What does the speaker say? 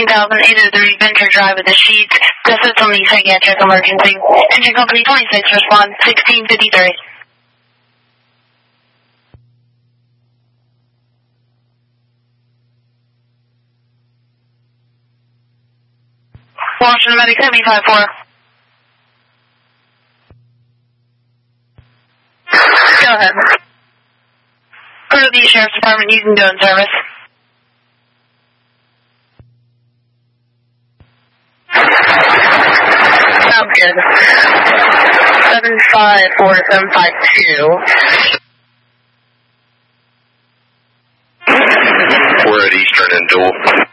15803 Venture Drive at the Sheets. This is from the psychiatric emergency. Engine Company 26, respond 1653. Washington Medic 754. Go ahead. Go to the Sheriff's Department, you can go in service. Sounds good. 754 to 752. We're at Eastern and Dual.